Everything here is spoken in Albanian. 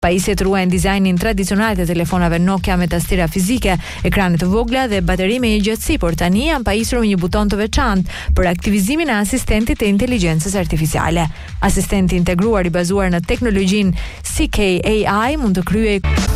Pajisjet ruajnë dizajnin tradicional të telefonave Nokia me tastiera fizike, ekrane të vogla dhe bateri me një gjatësi, por tani janë pajisur me një buton të veçantë për aktivizimin e asistentit të inteligjencës artificiale. Asistenti integruar i bazuar në teknologjinë CKAI mund të kryejë